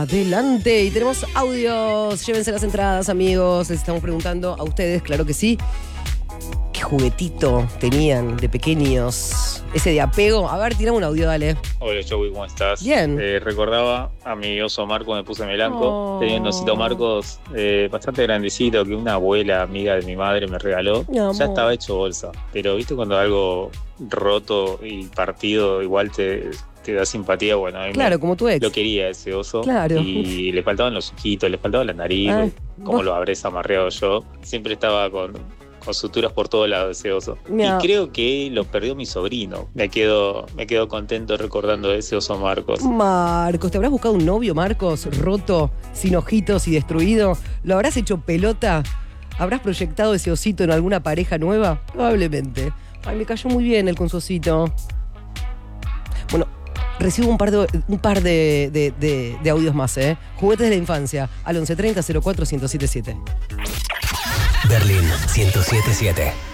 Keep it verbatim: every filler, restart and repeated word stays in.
adelante. Y tenemos audios. Llévense las entradas, amigos. Les estamos preguntando a ustedes, claro que sí. ¿Qué juguetito tenían de pequeños? Ese de apego. A ver, tirame un audio, dale. Hola, Joey, ¿cómo estás? Bien. Eh, recordaba a mi oso Marco, me puse melanco. Oh. Tenía un osito Marcos eh, bastante grandecito que una abuela amiga de mi madre me regaló. Mi amor. Ya estaba hecho bolsa. Pero viste cuando algo roto y partido igual te, te da simpatía. Bueno, a mí Claro, me, como tu ex. lo quería ese oso. Claro. Y le faltaban los ojitos, le faltaba la nariz. Ay, como vos- lo habré zamarreado yo. Siempre estaba con... con suturas por todos lados ese oso. Mira. Y creo que lo perdió mi sobrino. Me quedo, me quedo contento recordando ese oso Marcos. Marcos, ¿te habrás buscado un novio, Marcos? Roto, sin ojitos y destruido. ¿Lo habrás hecho pelota? ¿Habrás proyectado ese osito en alguna pareja nueva? Probablemente. Ay, me cayó muy bien el con su osito. Bueno, recibo un par de, un par de, de, de, de audios más, ¿eh? Juguetes de la infancia, al once treinta cero cuatro uno siete siete. Berlín ciento siete punto siete.